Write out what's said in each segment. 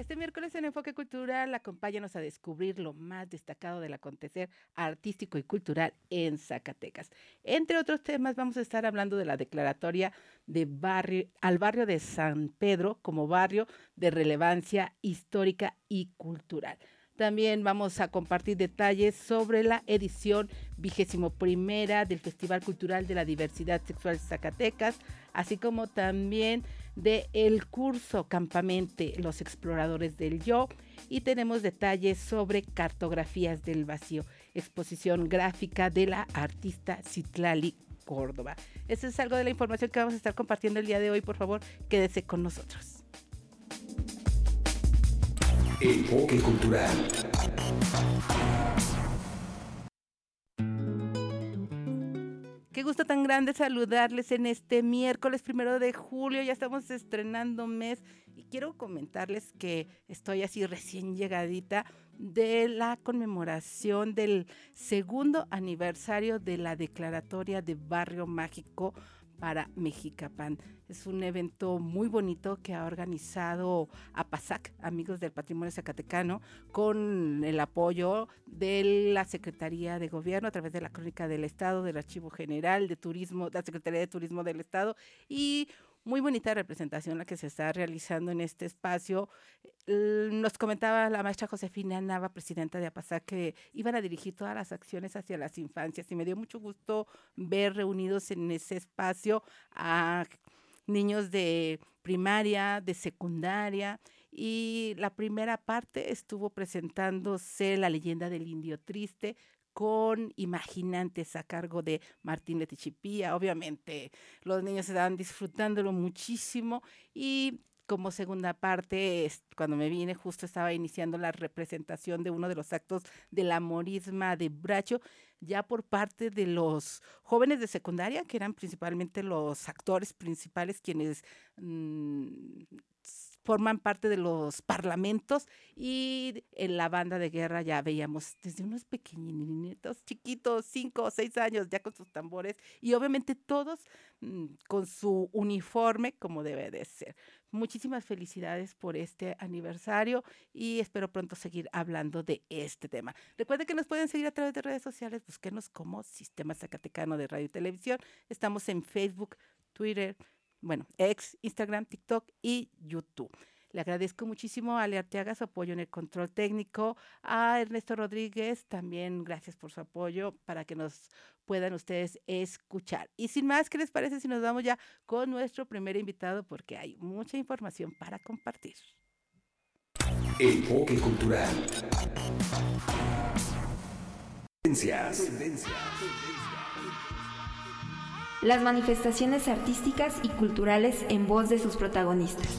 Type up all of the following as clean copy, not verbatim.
Este miércoles en Enfoque Cultural, acompáñanos a descubrir lo más destacado del acontecer artístico y cultural en Zacatecas. Entre otros temas, vamos a estar hablando de la declaratoria al barrio de San Pedro como barrio de relevancia histórica y cultural. También vamos a compartir detalles sobre la edición 21ª del Festival Cultural de la Diversidad Sexual Zacatecas, así como también del curso Campamente, los exploradores del yo, y tenemos detalles sobre cartografías del vacío, exposición gráfica de la artista Citlali Córdoba. Eso es algo de la información que vamos a estar compartiendo el día de hoy. Por favor, quédese con nosotros. Enfoque Cultural. Qué gusto tan grande saludarles en este miércoles 1 de julio. Ya estamos estrenando mes y quiero comentarles que estoy así recién llegadita de la conmemoración del 2º aniversario de la declaratoria de Barrio Mágico para Mexicapán. Es un evento muy bonito que ha organizado APASAC, Amigos del Patrimonio Zacatecano, con el apoyo de la Secretaría de Gobierno a través de la Crónica del Estado, del Archivo General de Turismo, de la Secretaría de Turismo del Estado, y muy bonita representación la que se está realizando en este espacio. Nos comentaba la maestra Josefina Nava, presidenta de APASAC, que iban a dirigir todas las acciones hacia las infancias, y me dio mucho gusto ver reunidos en ese espacio a niños de primaria, de secundaria, y la primera parte estuvo presentándose la leyenda del Indio Triste con imaginantes a cargo de Martín de Techipía. Obviamente los niños estaban disfrutándolo muchísimo, y como segunda parte, cuando me vine, justo estaba iniciando la representación de uno de los actos de la morisma de Bracho, ya por parte de los jóvenes de secundaria, que eran principalmente los actores principales quienes forman parte de los parlamentos, y en la banda de guerra ya veíamos desde unos pequeñitos, chiquitos, 5 o 6 años, ya con sus tambores, y obviamente todos con su uniforme como debe de ser. Muchísimas felicidades por este aniversario y espero pronto seguir hablando de este tema. Recuerden que nos pueden seguir a través de redes sociales, búsquenos como Sistema Zacatecano de Radio y Televisión. Estamos en Facebook, Twitter, X, Instagram, TikTok y YouTube. Le agradezco muchísimo a Ale Arteaga su apoyo en el control técnico, a Ernesto Rodríguez, también gracias por su apoyo para que nos puedan ustedes escuchar. Y sin más, ¿qué les parece si nos vamos ya con nuestro primer invitado? Porque hay mucha información para compartir. Enfoque Cultural. Tendencias. Las manifestaciones artísticas y culturales en voz de sus protagonistas.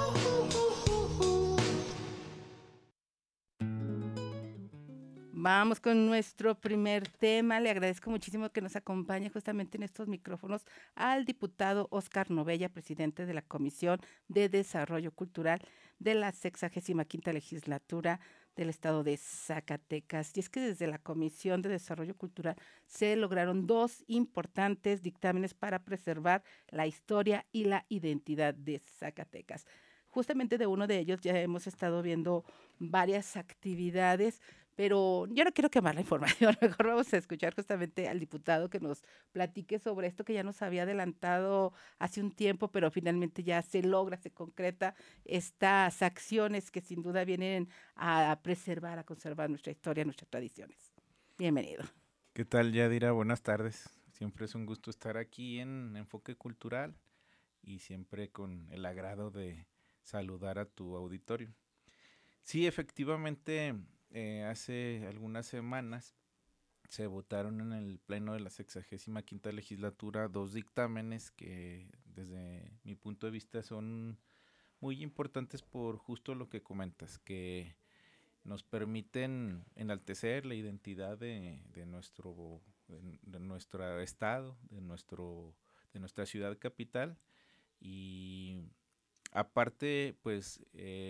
Vamos con nuestro primer tema. Le agradezco muchísimo que nos acompañe justamente en estos micrófonos al diputado Óscar Novella, presidente de la Comisión de Desarrollo Cultural de la 65ª Legislatura del Estado de Zacatecas. Y es que desde la Comisión de Desarrollo Cultural se lograron 2 importantes dictámenes para preservar la historia y la identidad de Zacatecas. Justamente de uno de ellos ya hemos estado viendo varias actividades, pero yo no quiero quemar la información. Mejor vamos a escuchar justamente al diputado que nos platique sobre esto que ya nos había adelantado hace un tiempo, pero finalmente ya se logra, se concreta estas acciones que sin duda vienen a preservar, a conservar nuestra historia, nuestras tradiciones. Bienvenido. ¿Qué tal, Yadira? Buenas tardes. Siempre es un gusto estar aquí en Enfoque Cultural y siempre con el agrado de saludar a tu auditorio. Sí, efectivamente, hace algunas semanas se votaron en el pleno de la 65ª Legislatura 2 dictámenes que desde mi punto de vista son muy importantes por justo lo que comentas, que nos permiten enaltecer la identidad de nuestro estado, de nuestra ciudad capital, y aparte pues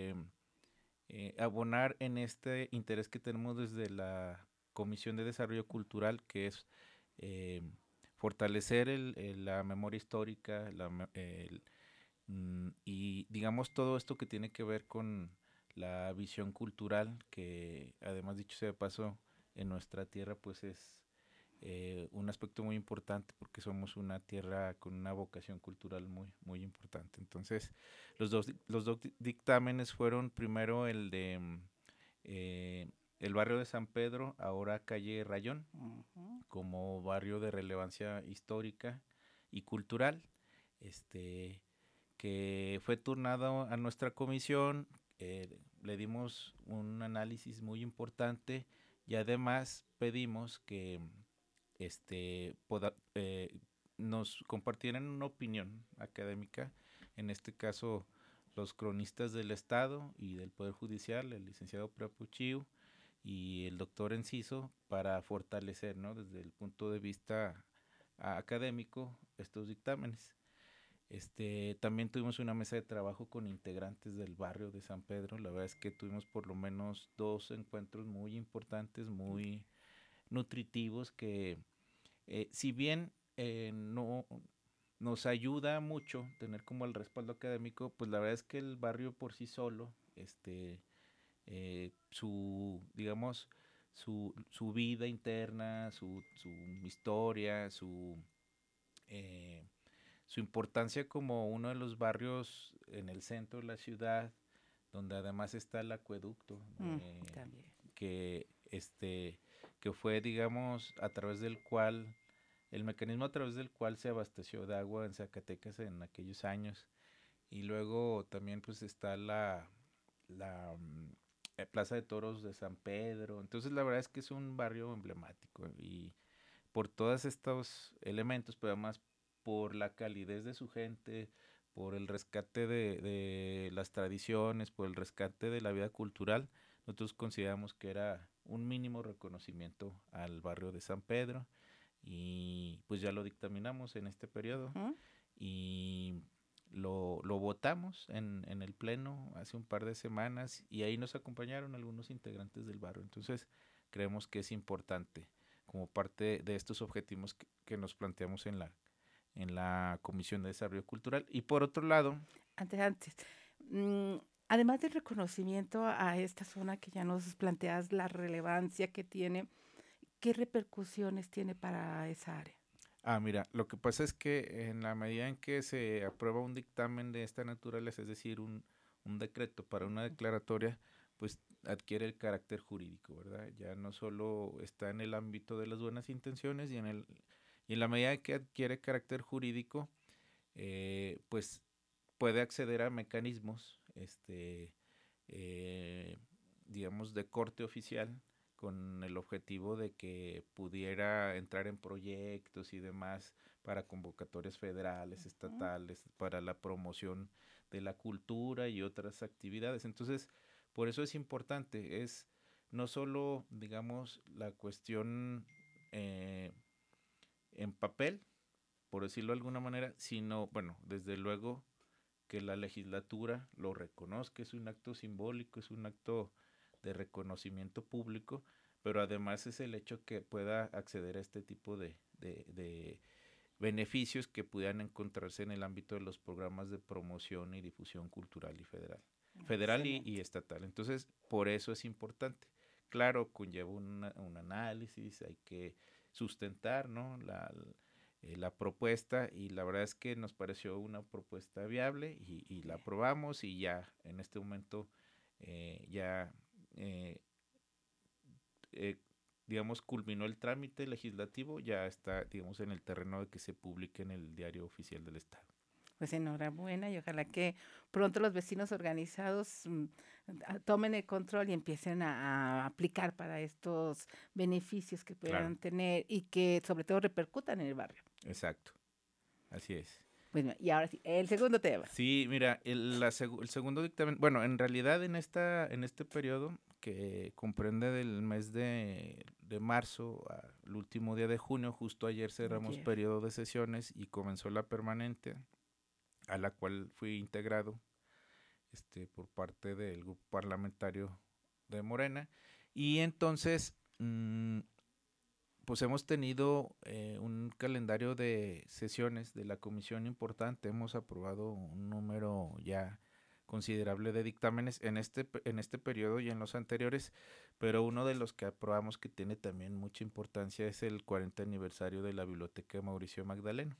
abonar en este interés que tenemos desde la Comisión de Desarrollo Cultural, que es fortalecer la memoria histórica, y digamos todo esto que tiene que ver con la visión cultural, que además dicho sea de paso, en nuestra tierra pues es un aspecto muy importante porque somos una tierra con una vocación cultural muy importante. Entonces, los dos dictámenes fueron primero el de el barrio de San Pedro, ahora calle Rayón, como barrio de relevancia histórica y cultural, que fue turnado a nuestra comisión. Le dimos un análisis muy importante y además pedimos que nos compartieran una opinión académica, en este caso los cronistas del Estado y del Poder Judicial, el licenciado Prapuchiu y el doctor Enciso, para fortalecer, ¿no?, desde el punto de vista académico estos dictámenes. También tuvimos una mesa de trabajo con integrantes del barrio de San Pedro. La verdad es que tuvimos por lo menos 2 encuentros muy importantes, muy nutritivos, que si bien no nos ayuda mucho tener como el respaldo académico, pues la verdad es que el barrio por sí solo, digamos, su vida interna, su historia, su importancia como uno de los barrios en el centro de la ciudad, donde además está el acueducto, que que fue, digamos, a través del cual, el mecanismo a través del cual se abasteció de agua en Zacatecas en aquellos años. Y luego también pues está la Plaza de Toros de San Pedro. Entonces la verdad es que es un barrio emblemático y por todos estos elementos, pero además por la calidez de su gente, por el rescate de las tradiciones, por el rescate de la vida cultural, nosotros consideramos que era un mínimo reconocimiento al barrio de San Pedro y pues ya lo dictaminamos en este periodo y lo votamos en el pleno hace un par de semanas y ahí nos acompañaron algunos integrantes del barrio. Entonces creemos que es importante como parte de estos objetivos que nos planteamos en la Comisión de Desarrollo Cultural. Y por otro lado... Antes, además del reconocimiento a esta zona que ya nos planteas, la relevancia que tiene, ¿qué repercusiones tiene para esa área? Mira, lo que pasa es que en la medida en que se aprueba un dictamen de esta naturaleza, es decir, un decreto para una declaratoria, pues adquiere el carácter jurídico, ¿verdad? Ya no solo está en el ámbito de las buenas intenciones y en la medida que adquiere carácter jurídico, pues puede acceder a mecanismos, digamos, de corte oficial, con el objetivo de que pudiera entrar en proyectos y demás para convocatorias federales, estatales, para la promoción de la cultura y otras actividades. Entonces, por eso es importante, es no solo, digamos, la cuestión en papel, por decirlo de alguna manera, sino, bueno, desde luego que la legislatura lo reconozca, es un acto simbólico, es un acto de reconocimiento público, pero además es el hecho que pueda acceder a este tipo de beneficios que pudieran encontrarse en el ámbito de los programas de promoción y difusión cultural y federal y estatal. Entonces, por eso es importante. Claro, conlleva un análisis, hay que sustentar, ¿no?, la propuesta, y la verdad es que nos pareció una propuesta viable y la aprobamos, y ya en este momento digamos, culminó el trámite legislativo, ya está, digamos, en el terreno de que se publique en el Diario Oficial del Estado. Pues enhorabuena y ojalá que pronto los vecinos organizados tomen el control y empiecen a aplicar para estos beneficios que puedan tener y que sobre todo repercutan en el barrio. Exacto, así es. Bueno, y ahora sí, el segundo tema. Sí, mira, el segundo dictamen, bueno, en realidad en este periodo que comprende del mes de marzo al último día de junio, justo ayer cerramos periodo de sesiones y comenzó la permanente, a la cual fui integrado por parte del grupo parlamentario de Morena, y entonces pues hemos tenido un calendario de sesiones de la comisión importante. Hemos aprobado un número ya considerable de dictámenes en este periodo y en los anteriores, pero uno de los que aprobamos que tiene también mucha importancia es el 40 aniversario de la Biblioteca Mauricio Magdaleno.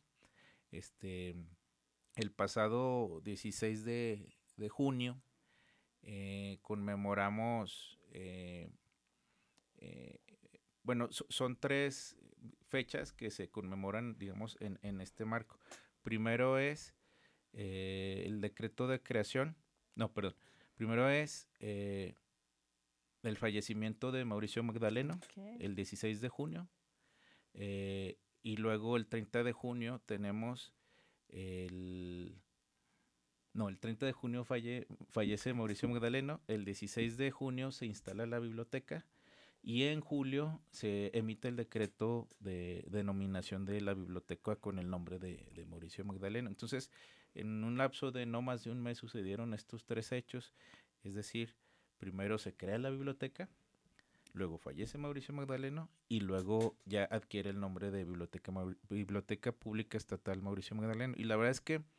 El pasado 16 de junio conmemoramos, son 3 fechas que se conmemoran, digamos, en este marco. Primero es el decreto de creación, primero es el fallecimiento de Mauricio Magdaleno, el 16 de junio, y luego el 30 de junio tenemos el 30 de junio fallece Mauricio Magdaleno, el 16 de junio se instala la biblioteca, y en julio se emite el decreto de denominación de la biblioteca con el nombre de Mauricio Magdaleno. Entonces, en un lapso de no más de un mes sucedieron estos 3 hechos, es decir, primero se crea la biblioteca, luego fallece Mauricio Magdaleno y luego ya adquiere el nombre de Biblioteca Pública Estatal Mauricio Magdaleno. Y la verdad es que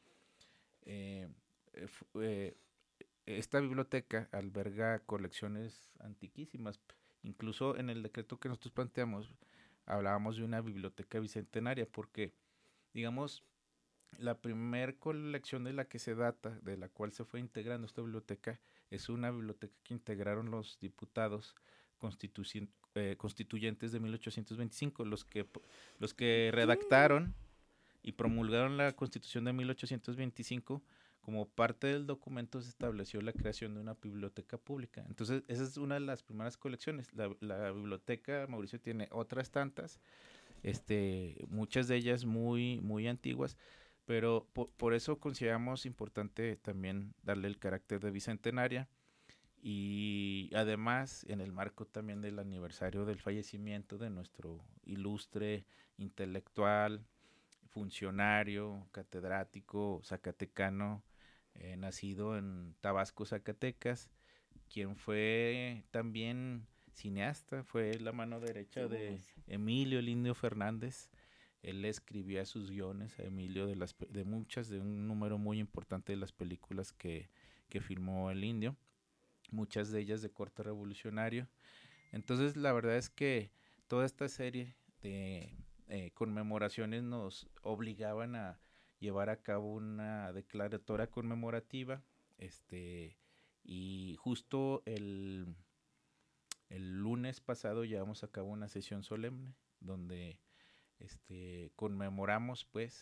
esta biblioteca alberga colecciones antiquísimas. Incluso en el decreto que nosotros planteamos hablábamos de una biblioteca bicentenaria porque, digamos, la primer colección de la que se data, de la cual se fue integrando esta biblioteca, es una biblioteca que integraron los diputados constituyentes de 1825, los que redactaron y promulgaron la Constitución de 1825. Como parte del documento se estableció la creación de una biblioteca pública. Entonces, esa es una de las primeras colecciones. La biblioteca Mauricio tiene otras tantas, muchas de ellas muy, muy antiguas, pero por eso consideramos importante también darle el carácter de bicentenaria, y además en el marco también del aniversario del fallecimiento de nuestro ilustre intelectual, funcionario, catedrático, zacatecano, nacido en Tabasco, Zacatecas, quien fue también cineasta, fue la mano derecha de Emilio el Indio Fernández. Él escribía sus guiones a Emilio de un número muy importante de las películas que filmó el Indio, muchas de ellas de corte revolucionario. Entonces la verdad es que toda esta serie de conmemoraciones nos obligaban a llevar a cabo una declaratoria conmemorativa, y justo el lunes pasado llevamos a cabo una sesión solemne donde conmemoramos pues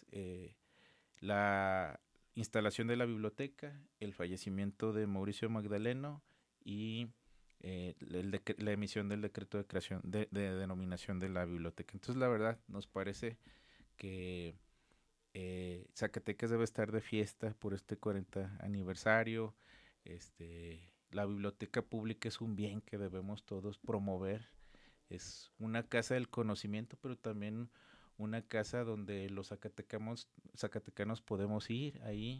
la instalación de la biblioteca, el fallecimiento de Mauricio Magdaleno y la emisión del decreto de creación de denominación de la biblioteca. Entonces la verdad nos parece que Zacatecas debe estar de fiesta por este 40 aniversario. La biblioteca pública es un bien que debemos todos promover. Es una casa del conocimiento, pero también una casa donde los zacatecanos podemos ir ahí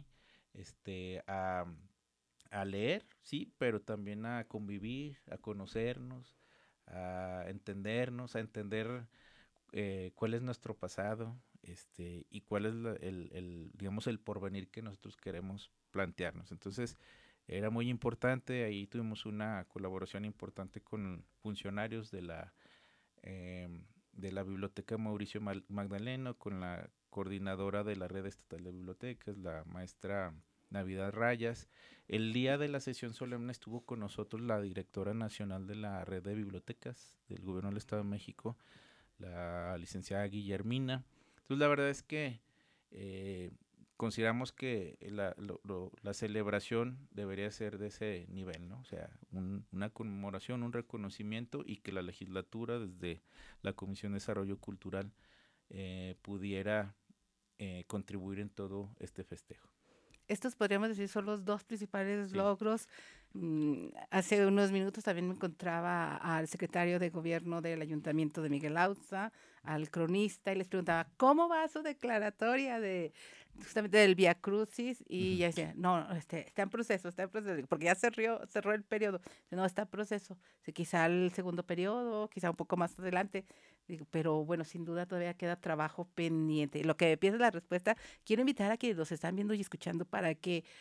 a leer, sí, pero también a convivir, a conocernos, a entendernos, a entender cuál es nuestro pasado, y cuál es digamos, el porvenir que nosotros queremos plantearnos. Entonces, era muy importante, ahí tuvimos una colaboración importante con funcionarios de la Biblioteca Mauricio Magdaleno, con la coordinadora de la Red Estatal de Bibliotecas, la maestra Navidad Rayas. El día de la sesión solemne estuvo con nosotros la directora nacional de la Red de Bibliotecas del Gobierno del Estado de México, la licenciada Guillermina. Entonces la verdad es que consideramos que la celebración debería ser de ese nivel, ¿no? O sea, una conmemoración, un reconocimiento, y que la legislatura desde la Comisión de Desarrollo Cultural pudiera contribuir en todo este festejo. Estos podríamos decir son los 2 principales logros. Hace unos minutos también me encontraba al secretario de Gobierno del Ayuntamiento de Miguel Auza, al cronista, y les preguntaba, ¿cómo va su declaratoria justamente del Vía Crucis? Y ya decía, no, está en proceso, porque ya cerró el periodo. No, está en proceso. Quizá el segundo periodo, quizá un poco más adelante. Digo, pero bueno, sin duda todavía queda trabajo pendiente. Lo que empieza la respuesta, quiero invitar a quienes nos están viendo y escuchando para que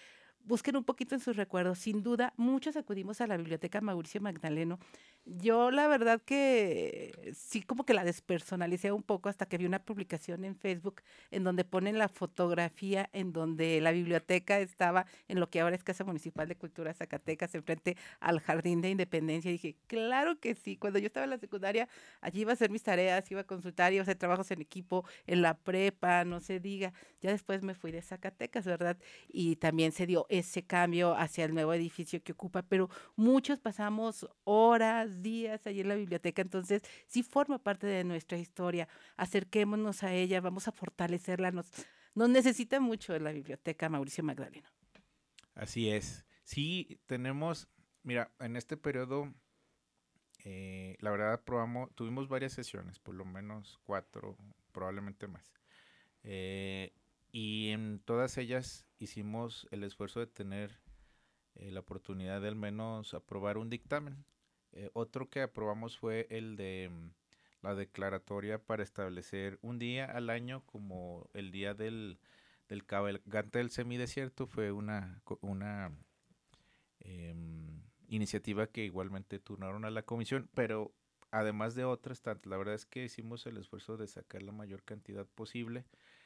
busquen un poquito en sus recuerdos. Sin duda, muchos acudimos a la Biblioteca Mauricio Magdaleno. Yo la verdad que sí como que la despersonalicé un poco hasta que vi una publicación en Facebook en donde ponen la fotografía en donde la biblioteca estaba en lo que ahora es Casa Municipal de Cultura Zacatecas, enfrente al Jardín de Independencia. Y dije, claro que sí. Cuando yo estaba en la secundaria, allí iba a hacer mis tareas, iba a consultar, iba a hacer trabajos en equipo, en la prepa, no se diga. Ya después me fui de Zacatecas, ¿verdad? Y también se dio ese cambio hacia el nuevo edificio que ocupa, pero muchos pasamos horas, días allí en la biblioteca, entonces sí forma parte de nuestra historia. Acerquémonos a ella, vamos a fortalecerla, nos necesita mucho la biblioteca Mauricio Magdaleno. Así es. Sí, tenemos, mira, en este periodo, la verdad tuvimos varias sesiones, por lo menos 4, probablemente más. Y en todas ellas hicimos el esfuerzo de tener la oportunidad de al menos aprobar un dictamen. Otro que aprobamos fue el de la declaratoria para establecer un día al año como el día del cabalgante del semidesierto. Fue una iniciativa que igualmente turnaron a la comisión, pero además de otras tantas, la verdad es que hicimos el esfuerzo de sacar la mayor cantidad posible.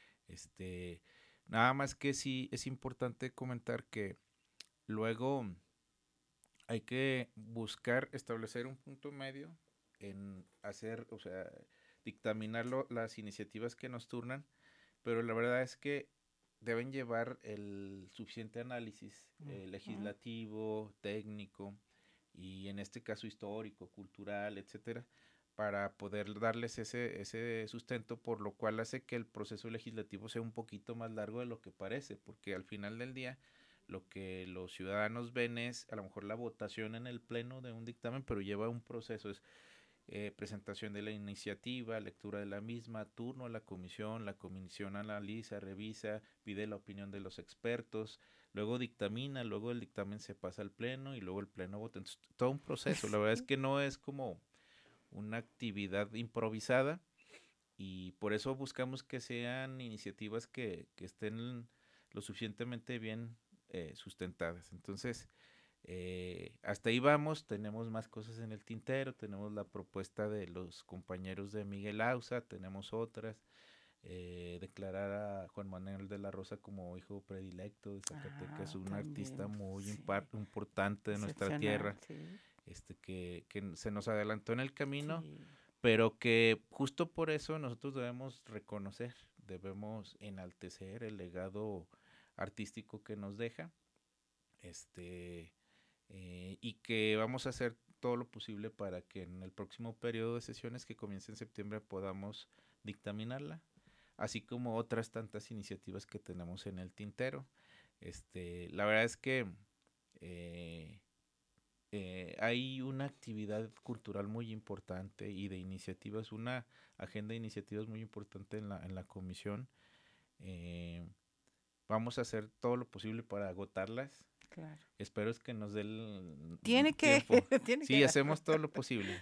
Nada más que sí es importante comentar que luego hay que buscar establecer un punto medio en hacer, o sea, dictaminar las iniciativas que nos turnan, pero la verdad es que deben llevar el suficiente análisis legislativo, técnico y en este caso histórico, cultural, etcétera, para poder darles ese sustento, por lo cual hace que el proceso legislativo sea un poquito más largo de lo que parece, porque al final del día lo que los ciudadanos ven es a lo mejor la votación en el pleno de un dictamen, pero lleva un proceso, es presentación de la iniciativa, lectura de la misma, turno a la comisión analiza, revisa, pide la opinión de los expertos, luego dictamina, luego el dictamen se pasa al pleno y luego el pleno vota. Entonces, todo un proceso, la verdad es que no es como una actividad improvisada y por eso buscamos que sean iniciativas que estén lo suficientemente bien sustentadas. Entonces, hasta ahí vamos, tenemos más cosas en el tintero, tenemos la propuesta de los compañeros de Miguel Ausa, tenemos otras, declarar a Juan Manuel de la Rosa como hijo predilecto de Zacatecas, un También, artista muy sí. Importante de nuestra tierra, Sí. que se nos adelantó en el camino, Sí. pero que justo por eso nosotros debemos reconocer, debemos enaltecer el legado artístico que nos deja, y que vamos a hacer todo lo posible para que en el próximo periodo de sesiones que comience en septiembre podamos dictaminarla, así como otras tantas iniciativas que tenemos en el tintero. La verdad es que hay una actividad cultural muy importante y de iniciativas, una agenda de iniciativas muy importante en la comisión. Vamos a hacer todo lo posible para agotarlas. Claro. Espero es que nos dé el Tiene que, tiempo. tiene Sí, que. hacemos todo lo posible.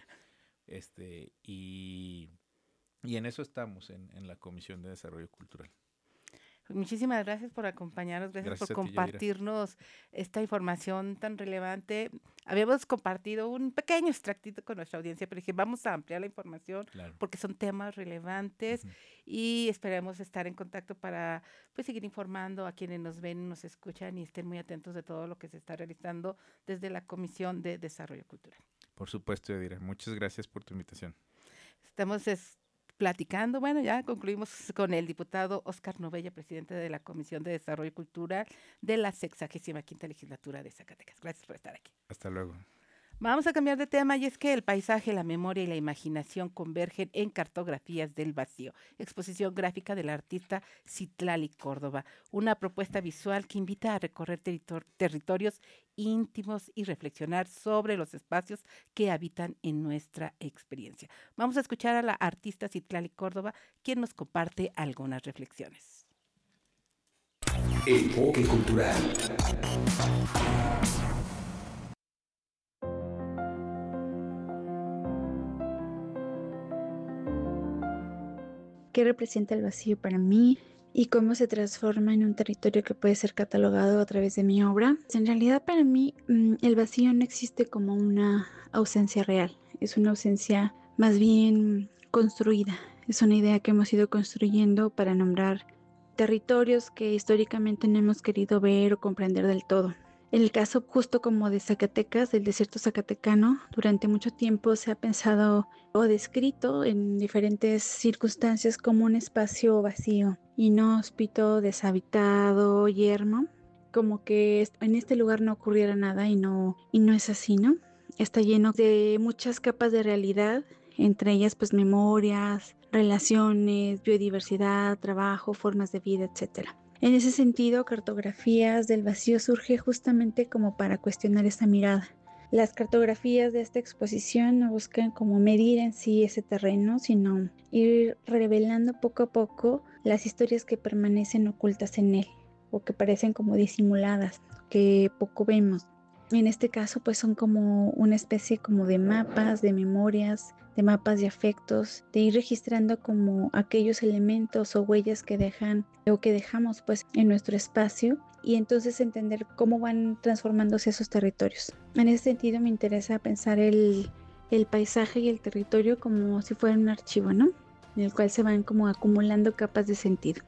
Y en eso estamos en la Comisión de Desarrollo Cultural. Muchísimas gracias por acompañarnos, gracias Gracias por a ti, Yadira. compartirnos esta información tan relevante. Habíamos compartido un pequeño extractito con nuestra audiencia, pero dije, vamos a ampliar la información Claro. porque son temas relevantes y esperemos estar en contacto para pues seguir informando a quienes nos ven, nos escuchan y estén muy atentos de todo lo que se está realizando desde la Comisión de Desarrollo Cultural. Por supuesto, Yadira. Muchas gracias por tu invitación. Estamos platicando, bueno, ya concluimos con el diputado Óscar Novella, presidente de la Comisión de Desarrollo Cultural de la 65ª Legislatura de Zacatecas. Gracias por estar aquí. Hasta luego. Vamos a cambiar de tema y es que el paisaje, la memoria y la imaginación convergen en Cartografías del Vacío, exposición gráfica del artista Citlali Córdoba, una propuesta visual que invita a recorrer territorios íntimos y reflexionar sobre los espacios que habitan en nuestra experiencia. Vamos a escuchar a la artista Citlali Córdoba, quien nos comparte algunas reflexiones. Enfoque cultural. ¿Qué representa el vacío para mí? y cómo se transforma en un territorio que puede ser catalogado a través de mi obra. En realidad para mí el vacío no existe como una ausencia real, es una ausencia más bien construida, es una idea que hemos ido construyendo para nombrar territorios que históricamente no hemos querido ver o comprender del todo. En el caso justo como de Zacatecas, del desierto zacatecano, durante mucho tiempo se ha pensado o descrito en diferentes circunstancias como un espacio vacío, inhóspito, deshabitado, yermo, como que en este lugar no ocurriera nada y no es así, ¿no? Está lleno de muchas capas de realidad, entre ellas pues memorias, relaciones, biodiversidad, trabajo, formas de vida, etc. En ese sentido, Cartografías del Vacío surge justamente como para cuestionar esa mirada. Las cartografías de esta exposición no buscan como medir en sí ese terreno, sino ir revelando poco a poco las historias que permanecen ocultas en él o que parecen como disimuladas, que poco vemos. En este caso pues son como una especie como de mapas, de memorias, de mapas de afectos, de ir registrando como aquellos elementos o huellas que dejan o que dejamos pues en nuestro espacio y entonces entender cómo van transformándose esos territorios. En ese sentido me interesa pensar el paisaje y el territorio como si fuera un archivo, ¿no? En el cual se van como acumulando capas de sentido.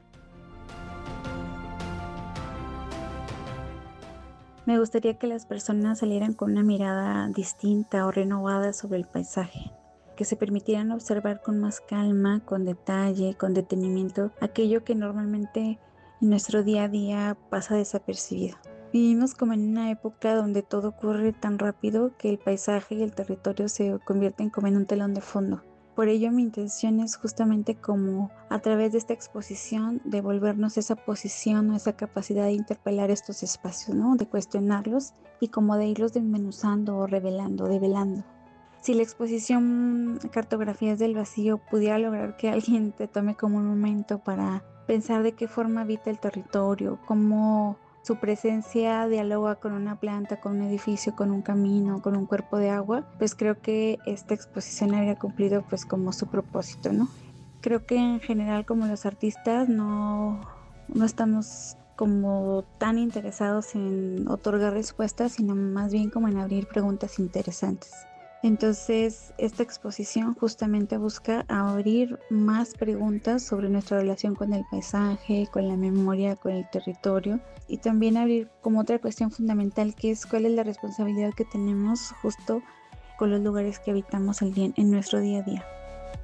Me gustaría que las personas salieran con una mirada distinta o renovada sobre el paisaje, que se permitieran observar con más calma, con detalle, con detenimiento, aquello que normalmente en nuestro día a día pasa desapercibido. Vivimos como en una época donde todo ocurre tan rápido que el paisaje y el territorio se convierten como en un telón de fondo. Por ello mi intención es justamente como a través de esta exposición devolvernos esa posición o esa capacidad de interpelar estos espacios, ¿no? De cuestionarlos y como de irlos desmenuzando o revelando, develando. Si la exposición Cartografías del Vacío pudiera lograr que alguien te tome como un momento para pensar de qué forma habita el territorio, cómo su presencia dialoga con una planta, con un edificio, con un camino, con un cuerpo de agua, pues creo que esta exposición habría cumplido pues como su propósito, ¿no? Creo que en general como los artistas no estamos como tan interesados en otorgar respuestas, sino más bien como en abrir preguntas interesantes. Entonces, esta exposición justamente busca abrir más preguntas sobre nuestra relación con el paisaje, con la memoria, con el territorio y también abrir como otra cuestión fundamental que es cuál es la responsabilidad que tenemos justo con los lugares que habitamos en nuestro día a día.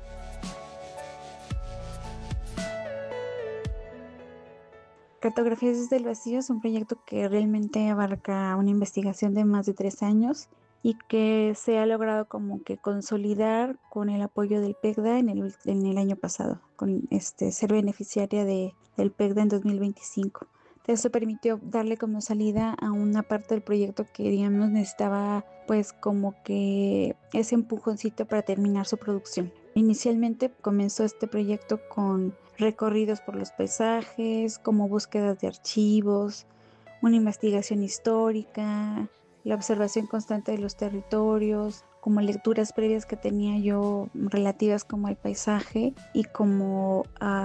Cartografías desde el Vacío es un proyecto que realmente abarca una investigación de más de 3 años y que se ha logrado como que consolidar con el apoyo del PECDA en el año pasado, con ser beneficiaria del PECDA en 2025. Eso permitió darle como salida a una parte del proyecto que digamos necesitaba pues como que ese empujoncito para terminar su producción. Inicialmente comenzó este proyecto con recorridos por los paisajes, como búsquedas de archivos, una investigación histórica, la observación constante de los territorios, como lecturas previas que tenía yo relativas como al paisaje y como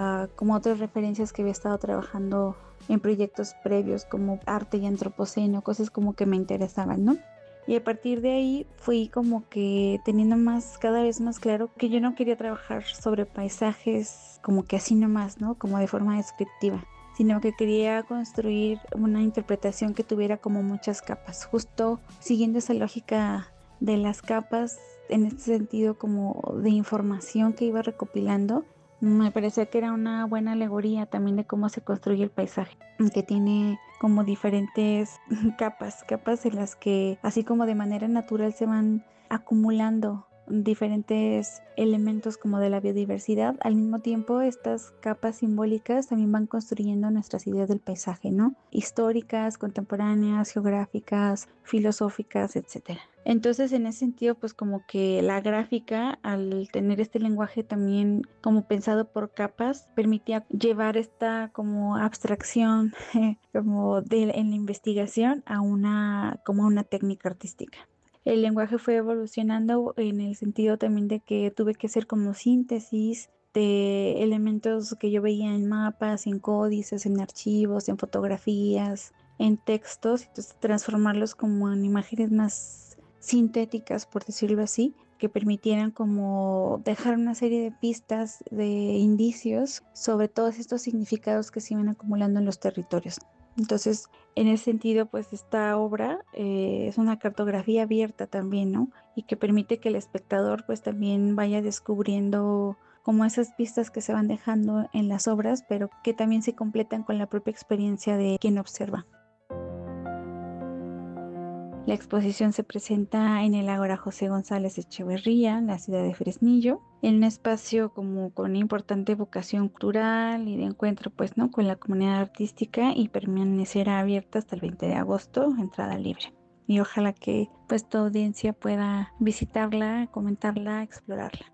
otras referencias que había estado trabajando en proyectos previos como arte y antropoceno, cosas como que me interesaban, ¿no? Y a partir de ahí fui como que teniendo cada vez más claro que yo no quería trabajar sobre paisajes como que así nomás, ¿no? Como de forma descriptiva, sino que quería construir una interpretación que tuviera como muchas capas, justo siguiendo esa lógica de las capas, en este sentido como de información que iba recopilando. Me parecía que era una buena alegoría también de cómo se construye el paisaje, que tiene como diferentes capas en las que así como de manera natural se van acumulando diferentes elementos como de la biodiversidad. Al mismo tiempo estas capas simbólicas también van construyendo nuestras ideas del paisaje, ¿no? Históricas, contemporáneas, geográficas, filosóficas, etcétera. Entonces en ese sentido pues como que la gráfica al tener este lenguaje también como pensado por capas permitía llevar esta como abstracción como en la investigación a una técnica artística. El lenguaje fue evolucionando en el sentido también de que tuve que hacer como síntesis de elementos que yo veía en mapas, en códices, en archivos, en fotografías, en textos, entonces transformarlos como en imágenes más sintéticas, por decirlo así, que permitieran como dejar una serie de pistas, de indicios sobre todos estos significados que se iban acumulando en los territorios. Entonces, en ese sentido, pues esta obra es una cartografía abierta también, ¿no? Y que permite que el espectador pues también vaya descubriendo como esas pistas que se van dejando en las obras, pero que también se completan con la propia experiencia de quien observa. La exposición se presenta en el Ágora José González Echeverría, en la ciudad de Fresnillo, en un espacio como con una importante vocación cultural y de encuentro pues, ¿no?, con la comunidad artística, y permanecerá abierta hasta el 20 de agosto, entrada libre. Y ojalá que pues tu audiencia pueda visitarla, comentarla, explorarla.